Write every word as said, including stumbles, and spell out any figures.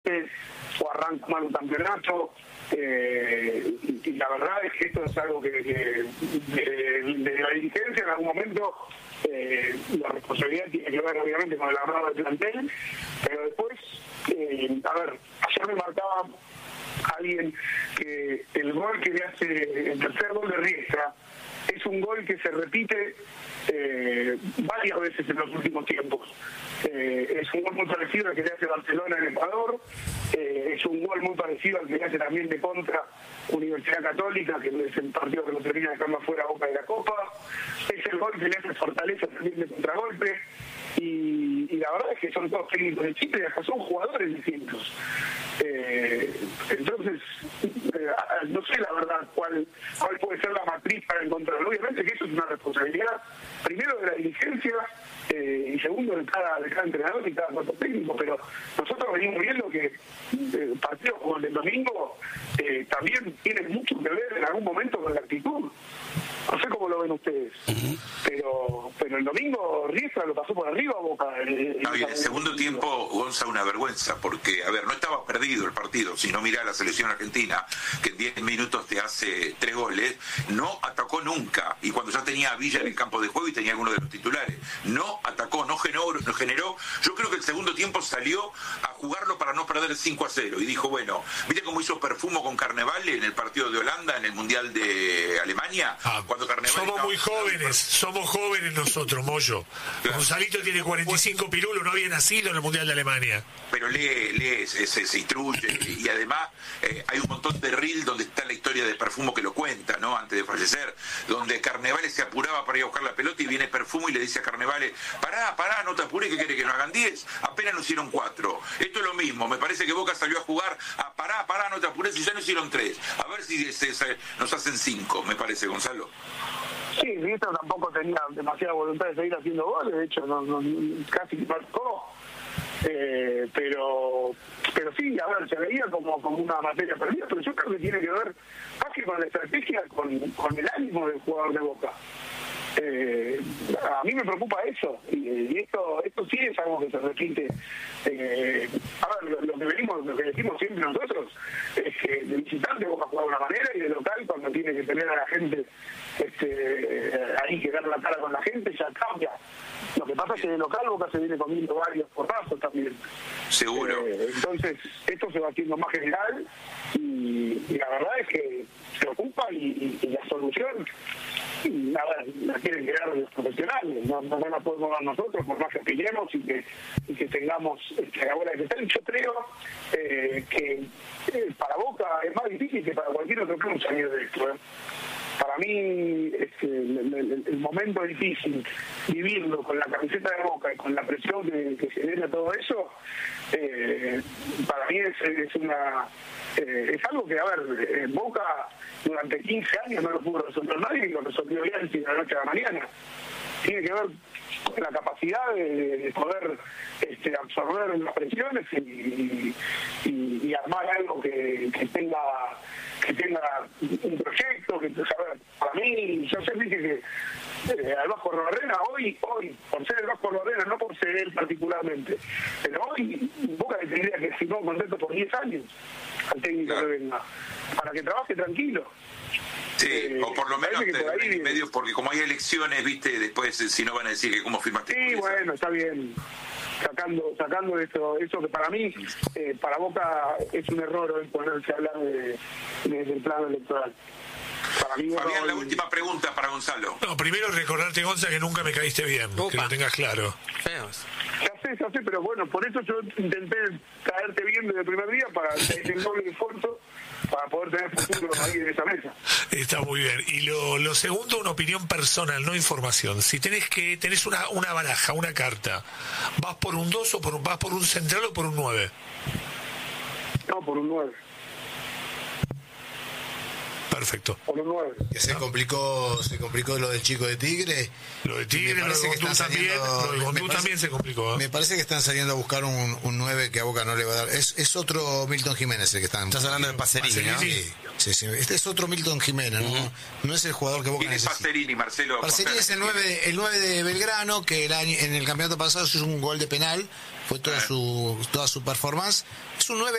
o arranca mal un campeonato. Eh, y, y la verdad es que esto es algo que, que de, de la dirigencia en algún momento eh, la responsabilidad tiene que ver obviamente con el armado del plantel, pero después, eh, a ver, ayer me marcaba alguien que el gol que le hace, el tercer gol de Riestra, es un gol que se repite eh, varias veces en los últimos tiempos. Eh, es un gol muy parecido al que le hace Barcelona en Ecuador, eh, es un gol muy parecido al que le hace también de contra Universidad Católica, que es el partido que lo termina dejando afuera Boca de la Copa, es el gol que le hace Fortaleza también de contragolpe, y, y la verdad es que son todos técnicos de Chile y hasta son jugadores distintos. Eh, entonces, eh, no sé la verdad cuál, cuál puede ser la matriz para encontrarlo. Obviamente que eso es una responsabilidad, primero de la dirigencia, eh, y segundo de cada, de cada entrenador y cada cuerpo técnico, pero nosotros venimos viendo que eh, partidos como el del domingo eh, también tienen mucho que ver en algún momento con la actitud. No sé cómo lo ven ustedes, uh-huh. pero pero el domingo Riestra lo pasó por arriba a Boca. Eh, no, y en el segundo tiempo, Gonza, una vergüenza, porque, a ver, no estaba perdido el partido. Si no mirá la selección argentina, que en diez minutos te hace tres goles, no atacó nunca. Y cuando ya tenía a Villa en el campo de juego y tenía alguno de los titulares, no atacó, no generó, no generó. Yo creo que el segundo tiempo salió a jugarlo para no perder el cinco a cero. Y dijo, bueno, ¿viste cómo hizo Perfumo con Carnevale en el partido de Holanda, en el Mundial de Alemania? Ah. Cuando Carnevale somos estaba... muy jóvenes, somos jóvenes nosotros, Moyo. Claro. Gonzalito tiene cuarenta y cinco pirulos, no había nacido en el Mundial de Alemania. Pero lee, lee, se, se, se instruye, y además eh, hay un montón de reel donde está la historia de Perfumo que lo cuenta, ¿no? Antes de fallecer, donde Carnevale se apuraba para ir a buscar la pelota y viene Perfumo y le dice a Carnevale, pará, pará, no te apures, que quiere que nos hagan diez, apenas nos hicieron cuatro. Esto es lo mismo, me parece que Boca salió a jugar a pará, pará, no te apures, y ya nos hicieron tres. A ver si se, se, nos hacen cinco, me parece, Gonzalo. Sí, Riestra tampoco tenía demasiada voluntad de seguir haciendo goles, de hecho no, no, casi marcó, eh, pero pero sí, a ver, se veía como, como una materia perdida, pero yo creo que tiene que ver más que con la estrategia, con, con el ánimo del jugador de Boca. Eh, a mí me preocupa eso, y, y esto esto sí es algo que se repite. Eh, a ver, lo, lo que venimos, lo que decimos siempre nosotros es que de visitante Boca juega de una manera y de local, cuando tiene que tener a la gente este, ahí que dar la cara con la gente, ya cambia. Lo que pasa es que de local Boca se viene comiendo varios porrazos también. Seguro. Eh, entonces, esto se va haciendo más general y, y la verdad es que se ocupa y, y, y la solución nada, la quieren crear los profesionales, no, no la podemos dar nosotros, por más que pillemos y que, y que tengamos este, la bola de cristal. Yo creo eh, que eh, para Boca es más difícil que para cualquier otro club salir de esto. ¿eh? Para mí este, el, el, el momento difícil, vivirlo con la camiseta de Boca y con la presión que, que genera todo eso, eh, para mí es, es una eh, es algo que, a ver, eh, Boca durante quince años no lo pudo resolver nadie y lo resolvió bien de la noche a la mañana. Tiene que ver con la capacidad de, de poder este, absorber las presiones y, y, y armar algo que, que tenga que tenga un proyecto, que, a ver, para mí, yo sé dije que eh, al Vasco Arrobarrena, hoy, hoy, por ser el Vasco Arrobarrena, no por ser él particularmente, pero hoy Boca le tendría que firmar un contrato por diez años al técnico claro. que venga, para que trabaje tranquilo. Sí, eh, o por lo menos te, por ahí, medio, porque como hay elecciones, viste, después si no van a decir que cómo firmaste. Sí, bueno, está bien. Sacando sacando eso, eso que para mí, eh, para Boca es un error hoy ponerse a hablar de, de, del plano electoral. Para mí, Fabián, hoy... la última pregunta para Gonzalo. No, primero recordarte, Gonza, que nunca me caíste bien, Opa. que lo tengas claro. Feos. Ya sé, ya sé, pero bueno, por eso yo intenté caerte bien desde el primer día para hacer el doble de esfuerzo para poder tener futuro ahí en esa mesa. Está muy bien. Y lo, lo segundo, una opinión personal, no información. Si tenés que tenés una, una baraja, una carta, ¿vas por un dos o por un, vas por un central o por un nueve? No, por un nueve. Perfecto. Por un nueve. Que se complicó, se complicó lo del chico de Tigre. Lo de Tigre, lo de Gondú también, lo de Gondú también se complicó. ¿eh? Me parece que están saliendo a buscar un, un nueve que a Boca no le va a dar. Es, es otro Milton Jiménez el que están. Estás hablando de Pacerini, ¿no? Sí, sí, sí. Este es otro Milton Jiménez, ¿no? Uh-huh. No es el jugador que Boca ¿Quién es necesita. Pacerini, Marcelo? Pacerini es el nueve, el nueve de Belgrano, que el año, en el campeonato pasado hizo un gol de penal, fue toda su toda su performance. Es un nueve